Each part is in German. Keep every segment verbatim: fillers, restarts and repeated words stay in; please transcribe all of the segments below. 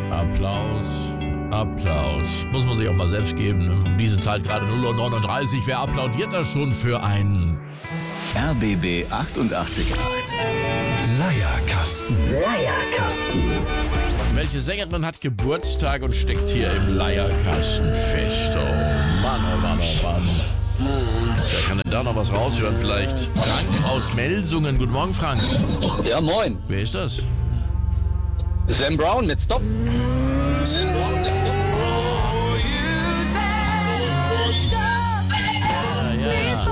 Applaus, Applaus. Muss man sich auch mal selbst geben. Ne? Um diese Zeit gerade null Uhr neununddreißig. Wer applaudiert da schon für einen R B B achtundachtzig Komma acht. Leierkasten. Leierkasten. Welche Sängerin hat Geburtstag und steckt hier im Leierkasten fest? Oh Mann, oh Mann, oh Mann. Wer kann denn da noch was raushören? Vielleicht Frank aus Melsungen. Guten Morgen, Frank. Ja, moin. Wer ist das? Sam Brown mit Stop. Sam Brown mit Stop. Ja, ja, ja.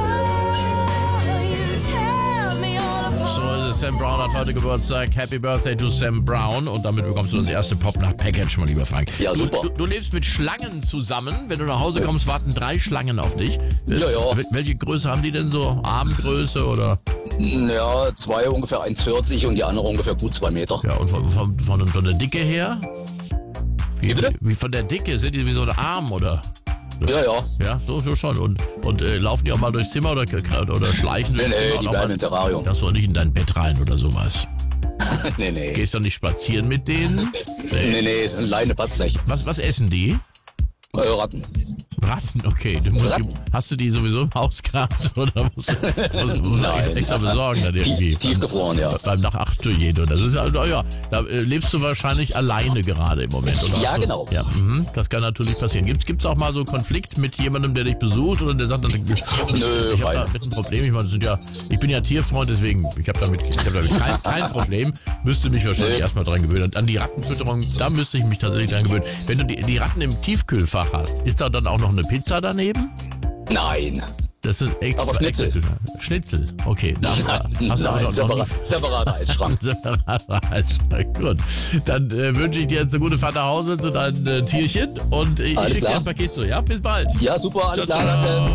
So ist es. Sam Brown hat heute Geburtstag. Happy Birthday to Sam Brown. Und damit bekommst du das erste Pop-Nacht-Package, mein lieber Frank. Ja, super. Du, du, du lebst mit Schlangen zusammen. Wenn du nach Hause kommst, warten drei Schlangen auf dich. Ja, ja. Wel- Welche Größe haben die denn so? Armgröße oder? Ja, zwei ungefähr eins vierzig und die andere ungefähr gut zwei Meter. Ja, und von, von, von, von der Dicke her? Wie, Wie bitte? wie von der Dicke? Sind die wie so ein Arm oder? Ja, ja. Ja, so, so schon. Und, und äh, laufen die auch mal durchs Zimmer oder, oder schleichen Nee, durchs nee, Zimmer? die Und auch bleiben mal- im Terrarium. Das soll nicht in dein Bett rein oder sowas. nee, nee. Gehst du nicht spazieren mit denen? Nee, nee, Leine passt nicht. Was, was essen die? Äh, Ratten. Ratten, okay. Du musst, Ratten? Hast du die sowieso im Haus gehabt oder musst du, musst, musst du Nein. extra besorgen dann irgendwie? Tief, tiefgefroren, ja. Beim nach acht Jede. Das ist also, ja, da äh, lebst du wahrscheinlich alleine gerade im Moment. Oder Ja, hast du, genau. Ja, mhm, das kann natürlich passieren. Gibt es auch mal so Konflikt mit jemandem, der dich besucht oder der sagt, dann, ich, ich habe keine. damit ein Problem. Ich meine, das sind ja, ich bin ja Tierfreund, deswegen, ich habe damit, ich hab damit kein, kein Problem. Müsste mich wahrscheinlich Nee. erstmal dran gewöhnen. Und an die Rattenfütterung, da müsste ich mich tatsächlich dran gewöhnen. Wenn du die, die Ratten im Tiefkühlfach hast, ist da dann auch noch eine Pizza daneben? Nein. Das sind extra, Aber Schnitzel. Extra, Schnitzel, okay. Da hast du aber Nein, noch, noch separat, nie- separater Eisschrank. Separater Eisschrank. Gut. Dann äh, wünsche ich dir jetzt eine gute Fahrt nach Hause zu deinen äh, Tierchen und äh, ich Alles schicke dir klar. ein Paket zu. Ja, bis bald. Ja, super, alles Ciao, klar, danke. ciao.